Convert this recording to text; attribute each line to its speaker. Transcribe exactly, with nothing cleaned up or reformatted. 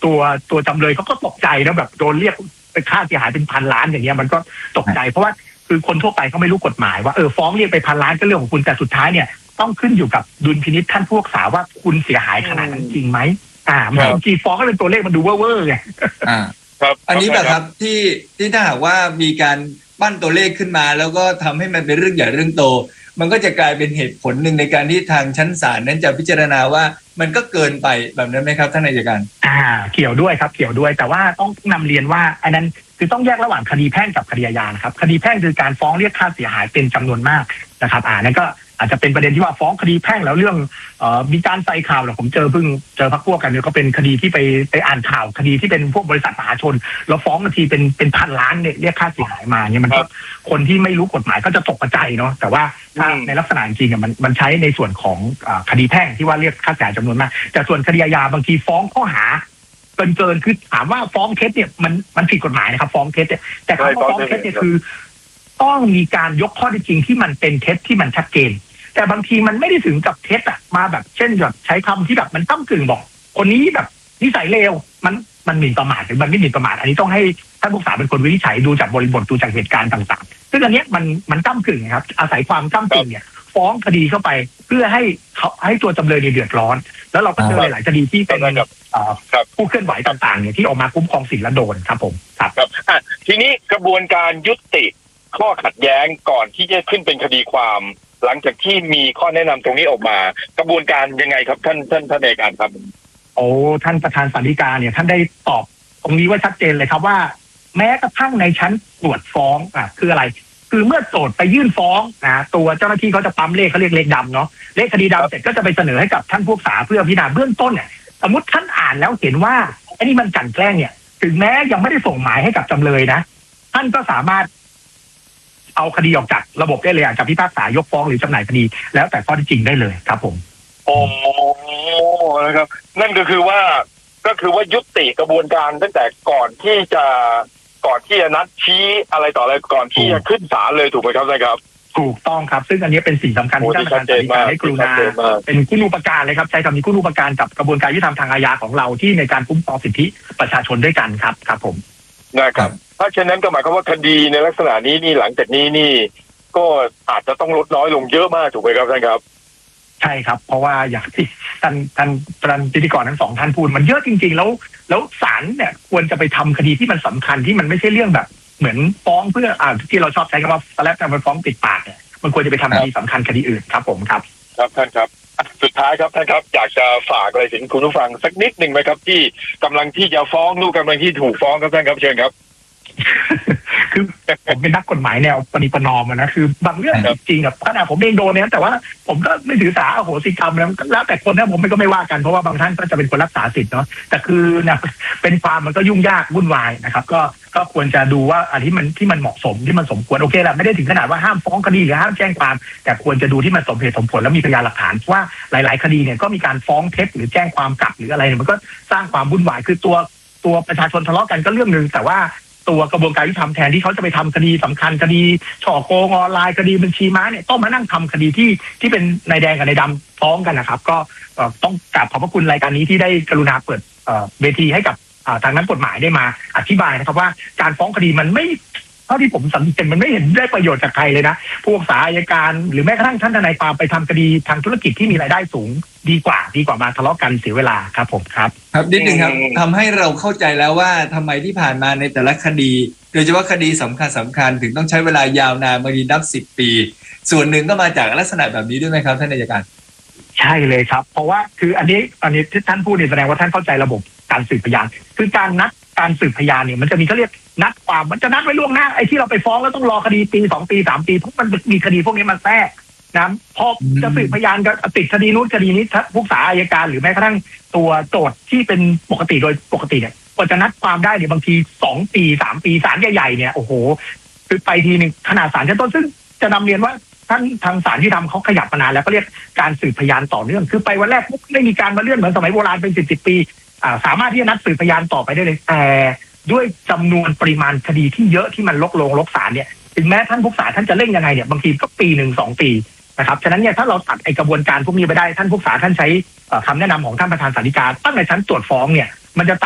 Speaker 1: ตัวตัวจำเลยเขาก็ตกใจนะแบบโดนเรียกไปค่าเสียหายเป็นพันล้านอย่างเงี้ยมันก็ตกใจเพราะว่าคือคนทั่วไปเขาไม่รู้กฎหมายว่าเออฟ้องเรียกไปพันล้านก็เรื่องของคุณแต่สุดท้ายเนี่ยต้องขึ้นอยู่กับดุลพินิจท่านผู้พิพากษาว่าคุณเสียหายขนาดนั้นจริงไหมอ่าบางทีฟ้องให้เป็นตัวเลขมันดูเว่อร์ๆไง
Speaker 2: อ่าครับอันนี้แบบครับที่ที่ถ้าหากว่ามีการปั้นตัวเลขขึ้นมาแล้วก็ทำให้มันเป็นเรื่องใหญ่เรื่องโตมันก็จะกลายเป็นเหตุผลหนึ่งในการที่ทางชั้นศาลนั้นจะพิจารณาว่ามันก็เกินไปแบบนั้นไหมครับท่านอัยการ
Speaker 1: อ่าเกี่ยวด้วยครับเกี่ยวด้วยแต่ว่าต้องนำเรียนว่าอันนั้นคือต้องแยกระหว่างคดีแพ่งกับคดีอาญาครับคดีแพ่งคือการฟ้องเรียกค่าเสียหายเป็นจำนวนมากนะครับอ่านั่นก็อาจจะเป็นประเด็นที่ว่าฟ้องคดีแพ่งแล้วเรื่องเอ่อมีการใส่ข่าวเนี่ยผมเจอเพิ่งเจอพักพวกกันเนี่ยก็เป็นคดีที่ไปไปอ่านข่าวคดีที่เป็นพวกบริษัทมหาชนแล้วฟ้องบางทีเป็นเป็นพันล้านเนี่ยเรียกค่าเสียหายมาเนี่ยมันก็คนที่ไม่รู้กฎหมายก็จะตกใจเนาะแต่ว่าถ้าในลักษณะจริงๆมันมันใช้ในส่วนของคดีแพ่งที่ว่าเรียกค่าเสียหายจำนวนมากแต่ส่วนคดีอาญาบางทีฟ้องข้อหาเกินเกินคือถามว่าฟ้องเท็จเนี่ยมันมันผิดกฎหมายนะครับฟ้องเท็จเนี่ยแต่คำว่าฟ้องเท็จเนี่ยคือต้องมีการยกข้อเท็จจริงที่มันเป็นเท็จที่มันชัดเจนแต่บางทีมันไม่ได้ถึงกับเท็จอะมาแบบเช่นแบบใช้คำที่แบบมันต้ำกึ่งบอกคนนี้แบบนิสัยเลวมันมันหมิ่นประมาทหรือมันไม่หมิ่นประมาทอันนี้ต้องให้ท่านผู้พิพากษาเป็นคนวินิจฉัยดูจากบริบทดูจากเหตุการณ์ต่างๆซึ่งอันนี้มันมันต้ำกึ่งครับอาศัยความต้ำกึ่งเนี่ยฟ้องคดีเข้าไปเพื่อให้เขาให้ตัวจำเลยเดือดร้อนแล้วเราก็เจอหลายคดีที่เป็นผู้เคลื่อนไหวต่างๆเนี่ยที่ออกมาคุ้มครองสิทธิและโดนครับผมครับ
Speaker 3: ครับทีนี้กระบวนการยุติข้อขัดแย้งก่อนที่จะขึ้นเป็นคดีความหลังจากที่มีข้อแนะนำตรงนี้ออกมากระบวนการยังไงครับท่านท่านท่านอัยการครับ
Speaker 1: โอ้ท่านประธานศาลฎีกาเนี่ยท่านได้ตอบตรงนี้ว่าชัดเจนเลยครับว่าแม้กระทั่งในชั้นตรวจฟ้องอ่ะคืออะไรคือเมื่อโจทก์ไปยื่นฟ้องนะตัวเจ้าหน้าที่เขาจะปั๊มเลขเขาเรียกเลขดำเนาะเลขคดีดำเสร็จก็จะไปเสนอให้กับท่านผู้พิพากษาเพื่อพิจารณาเบื้องต้นเนี่ยสมมติท่านอ่านแล้วเห็นว่าไอ้นี่มันกลั่นแกล้งเนี่ยถึงแม้ยังไม่ได้ส่งหมายให้กับจำเลยนะท่านก็สามารถเอาคดีออกจากระบบได้เลยอาจจะพิพากษายกฟ้องหรือจำหน่ายคดีแล้วแต่ข้อเท็จจริงได้เลยครับผม
Speaker 3: โอ้นะครับนั่นก็คือว่าก็คือว่ายุติกระบวนการตั้งแต่ก่อนที่จะก่อนที่จะนัดชี้อะไรต่ออะไรก่อนที่จะขึ้นศาลเลยถูกไหมครับท่านครับ
Speaker 1: ถูกต้องครับซึ่งอันนี้เป็นสิ่งสำคัญที่ท่านประธานศาลฎีกาให้กรุณาเป็นคุณูปการเลยครับใช้คำนี้คุณูปการกับกระบวนการยุติธรรมทางอาญาของเราที่ในการคุ้มครองสิทธิประชาชนด้วยกันครับครับผม
Speaker 3: นะครับถ้าเช่นนั้นก็หมายความว่าคดีในลักษณะนี้นี่หลังจากนี้นี่ก็อาจจะต้องลดน้อยลงเยอะมากถูกไหมครับท่านครับ
Speaker 1: ใช่ครับเพราะว่าอย่างที่ท่านท่านท่านพิธีกรทั้งสองท่านพูดมันเยอะจริงๆแล้วแล้วศาลเนี่ยควรจะไปทำคดีที่มันสำคัญที่มันไม่ใช่เรื่องแบบเหมือนฟ้องเพื่ออ่าที่เราชอบใช้คำว่าแล้วแต่มันฟ้องปิดปากเนี่ยมันควรจะไปทำคดีสำคัญคดีอื่นครับผมครับ
Speaker 3: ครับท่านครับสุดท้ายครับท่านครับอยากจะฝากอะไรถึงคุณผู้ฟังสักนิดหนึ่งไหมครับที่กำลังที่จะฟ้องลูกกำลังที่ถูกฟ้องครับท่านครับเชิญครับ
Speaker 1: คือผมเป็นนักกฎหมายแนวปณิประนอมนะคือบางเรื่องจริงๆกับขนาดผมเองโดนเนี่ยแต่ว่าผมก็ไม่ถือสาอโหสิกรรมนะแล้วแต่คนนะผมไม่ก็ไม่ว่ากันเพราะว่าบางท่านก็จะเป็นคนรักษาสิทธิ์เนาะแต่คือเนี่ยเป็นความมันก็ยุ่งยากวุ่นวายนะครับก็ก็ควรจะดูว่าอันที่มันที่มันเหมาะสมที่มันสมควรโอเคแหละไม่ได้ถึงขนาดว่าห้ามฟ้องคดีหรือห้ามแจ้งความแต่ควรจะดูที่มันสมเหตุสมผลแล้วมีพยานหลักฐานว่าหลายๆคดีเนี่ยก็มีการฟ้องเท็จหรือแจ้งความกลับหรืออะไรเนี่ยมันก็สร้างความวุ่นวายคือตัวตัวประชาชนทะเลาะกันก็เรื่องนึงแต่ว่าตัวกระบวนการยุติธรรมแทนที่เขาจะไปทำคดีสำคัญคดีฉ่อโกงออนไลน์คดีบัญชีม้าเนี่ยต้องมานั่งทำคดีที่ที่เป็นนายแดงกับนายดำฟ้องกันนะครับก็ต้องกราบขอบพระคุณรายการนี้ที่ได้กรุณาเปิดเวทีให้กับทางนักกฎหมายได้มาอธิบายนะครับว่าการฟ้องคดีมันไม่เท่าที่ผมสังเกตมันไม่เห็นได้ประโยชน์จากใครเลยนะผู้พิพากษาอัยการหรือแม้กระทั่งท่านทนายความไปทำคดีทางธุรกิจที่มีรายได้สูงดีกว่าดีกว่ามาทะเลาะกันเสียเวลาครับผมครับ
Speaker 2: ครับนิดนึงครับทำให้เราเข้าใจแล้วว่าทำไมที่ผ่านมาในแต่ละคดีโดยเฉพาะคดีสำคัญสำคัญถึงต้องใช้เวลายาวนานบางทีนับสิบปีส่วนหนึ่งก็มาจากลักษณะแบบนี้ด้วยไหมครับท่านอัยการ
Speaker 1: ใช่เลยครับเพราะว่าคืออันนี้อันนี้ที่ท่านพูดเนี่ยแสดงว่าท่านเข้าใจระบบการสืบพยานคือการนัดการสืบพยานเนี่ยมันจะมีเขาเรียกนัดความมันจะนัดไว้ล่วงหน้าไอ้ที่เราไปฟ้องแล้วต้องรอคดีปีสองปีสามปีเพราะมันมีคดีพวกนี้มาแทรกนะพอจะสืบพยานก็ติดคดีนู้นคดีนี้ผู้พิพากษาอัยการหรือแม้กระทั่งตัวโจทย์ที่เป็นปกติโดยปกติเนี่ยกว่าจะนัดความได้เนี่ยบางทีสองปีสามปีศาลใหญ่ๆเนี่ยโอ้โหคือไปทีนึงขนาดศาลชั้นต้นซึ่งจะนำเรียนว่าท่านทางศาลที่ทำเขาขยับมานานแล้วก็เรียกการสืบพยานต่อเนื่องคือไปวันแรกปุ๊บไม่มีการมาเลื่อนเหมือนสมัยโบราณเป็นสิบสิบปีสามารถที่จะนัดสืบพยานต่อไปได้เลยแต่ด้วยจำนวนปริมาณคดีที่เยอะที่มันลกลงลกศาลเนี่ยถึงแม้ท่านผู้พิพากษาท่านจะเร่งยังไงเนี่ยบางทีก็ปีหนึ่งสองปีนะครับฉะนั้นเนี่ยถ้าเราตัดไอกระบวนการพวกนี้ไปได้ท่านผู้พิพากษาท่านใช้คำแนะนำของท่านประธานศาลฎีกาตั้งในชั้นตรวจฟ้องเนี่ยมันจะ